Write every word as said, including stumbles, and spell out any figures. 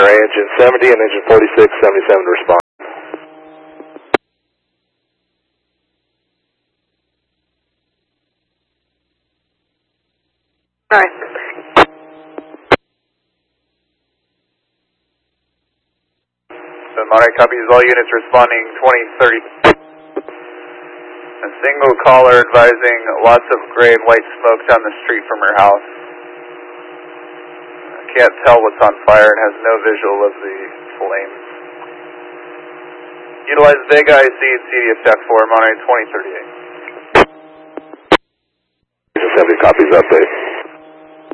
Engine seventy and engine forty-six seventy-seven to respond. Alright. So Monterey copies all units responding twenty thirty. A single caller advising lots of gray and white smoke down the street from her house. Can't tell what's on fire and has no visual of the flames. Utilize Vega I C and C D F Jack four, Monterey twenty thirty-eight. seventy copies update.